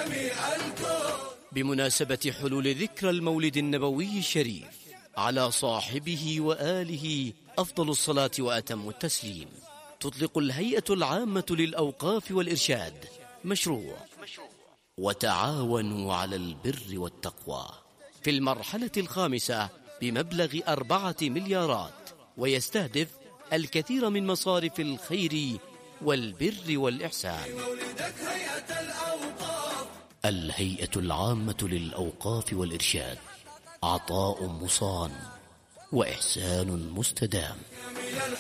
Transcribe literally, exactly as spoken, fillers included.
جميع الكون. بمناسبة حلول ذكرى المولد النبوي الشريف على صاحبه وآله أفضل الصلاة وأتم التسليم، تطلق الهيئة العامة للأوقاف والإرشاد مشروع وتعاونوا على البر والتقوى في المرحلة الخامسة بمبلغ أربعة مليارات، ويستهدف الكثير من مصارف الخير والبر والإحسان. الهيئة العامة للأوقاف والإرشاد، عطاء مصان وإحسان مستدام.